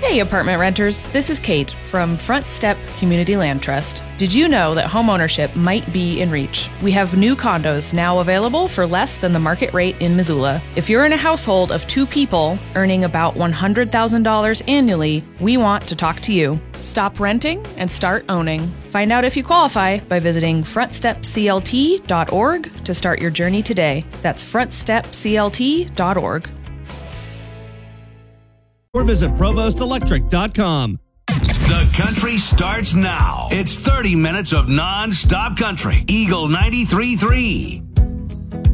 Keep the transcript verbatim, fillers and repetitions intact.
Hey, apartment renters. This is Kate from Front Step Community Land Trust. Did you know that homeownership might be in reach? We have new condos now available for less than the market rate in Missoula. If you're in a household of two people earning about one hundred thousand dollars annually, we want to talk to you. Stop renting and start owning. Find out if you qualify by visiting front step c l t dot org to start your journey today. That's front step c l t dot org. Or visit provost electric dot com. The country starts now. It's thirty minutes of non-stop country. Eagle ninety-three point three.